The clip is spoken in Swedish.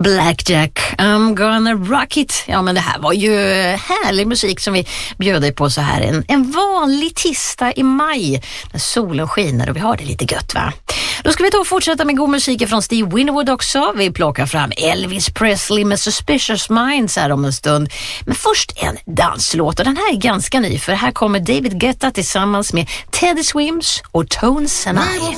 Blackjack, I'm gonna rock it. Ja, men det här var ju härlig musik som vi bjöd dig på så här en vanlig tisdag i maj när solen skiner och vi har det lite gött, va? Då ska vi ta och fortsätta med god musik från Steve Winwood också. Vi plockar fram Elvis Presley med Suspicious Minds här om en stund. Men först en danslåt och den här är ganska ny för här kommer David Guetta tillsammans med Teddy Swims och Tones and I.